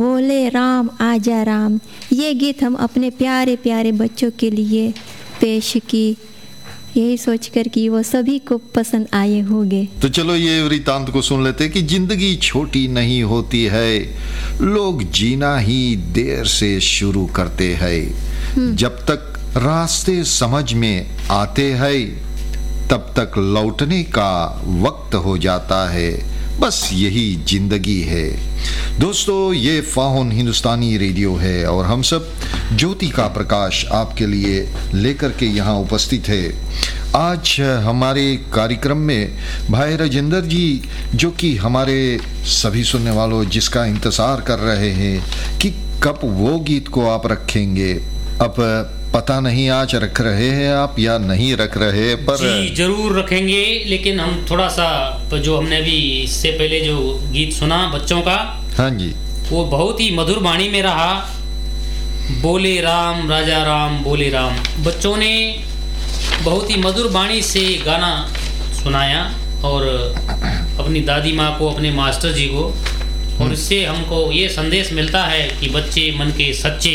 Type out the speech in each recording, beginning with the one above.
बोले राम आजा राम, ये गीत हम अपने प्यारे प्यारे बच्चों के लिए पेश की, यही सोचकर कि वो सभी को पसंद आए होंगे। तो चलो ये वृतांत को सुन लेते कि जिंदगी छोटी नहीं होती है, लोग जीना ही देर से शुरू करते हैं। जब तक रास्ते समझ में आते हैं तब तक लौटने का वक्त हो जाता है, बस यही जिंदगी है। दोस्तों, ये फाहुन हिंदुस्तानी रेडियो है और हम सब ज्योति का प्रकाश आपके लिए लेकर के यहाँ उपस्थित है। आज हमारे कार्यक्रम में भाई राजेंद्र जी, जो कि हमारे सभी सुनने वालों जिसका इंतज़ार कर रहे हैं कि कब वो गीत को आप रखेंगे, अब पता नहीं आज रख रहे हैं आप या नहीं रख रहे, पर जी जरूर रखेंगे। लेकिन हम थोड़ा सा जो हमने अभी इससे पहले जो गीत सुना बच्चों का, हाँ जी, वो बहुत ही मधुर वाणी में रहा। बोले राम राजा राम बोले राम, बच्चों ने बहुत ही मधुर वाणी से गाना सुनाया और अपनी दादी माँ को, अपने मास्टर जी को, और इससे हमको ये संदेश मिलता है कि बच्चे मन के सच्चे,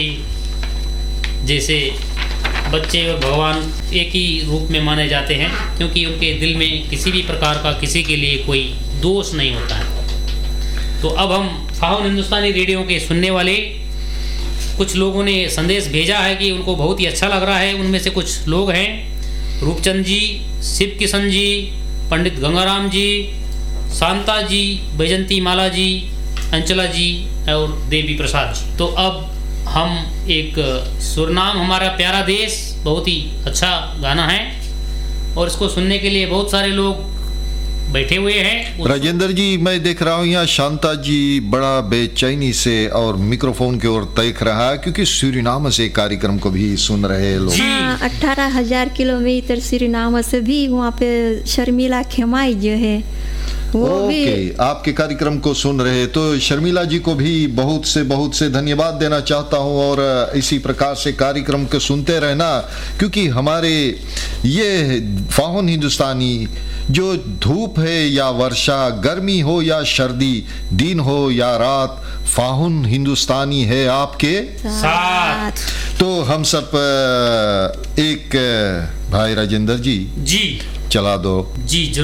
जैसे बच्चे और भगवान एक ही रूप में माने जाते हैं, क्योंकि उनके दिल में किसी भी प्रकार का किसी के लिए कोई दोष नहीं होता है। तो अब हम फाहुन हिंदुस्तानी रेडियो के सुनने वाले कुछ लोगों ने संदेश भेजा है कि उनको बहुत ही अच्छा लग रहा है। उनमें से कुछ लोग हैं रूपचंद जी, शिव किशन जी, पंडित गंगाराम जी, शांता जी, बैजंती माला जी, अंचला जी और देवी प्रसाद जी। तो अब हम एक सुरनाम हमारा प्यारा देश, बहुत ही अच्छा गाना है और इसको सुनने के लिए बहुत सारे लोग बैठे हुए हैं। राजेंद्र जी, मैं देख रहा हूँ यहाँ शांता जी बड़ा बेचैनी से और मिक्रोफोन की ओर देख रहा है, क्योंकि सूरीनाम से कार्यक्रम को भी सुन रहे हैं लोग। 18,000 किलोमीटर सूरीनाम से भी वहाँ पे शर्मिला खेमाई जो है वो भी आपके कार्यक्रम को सुन रहे, तो शर्मिला जी को भी बहुत से धन्यवाद देना चाहता हूं और इसी प्रकार से कार्यक्रम को सुनते रहना, क्योंकि हमारे ये फाहुन हिंदुस्तानी, जो धूप है या वर्षा, गर्मी हो या सर्दी, दिन हो या रात, फाहुन हिंदुस्तानी है आपके साथ। तो हम सब एक भाई राजेंद्र जी जी चला दो जी।